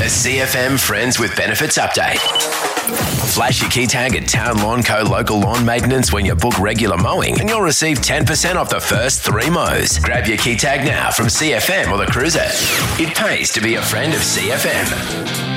A CFM Friends with Benefits update. Flash your key tag at Town Lawn Co. local lawn maintenance when you book regular mowing and you'll receive 10% off the first 3 mows. Grab your key tag now from CFM or the Cruiser. It pays to be a friend of CFM.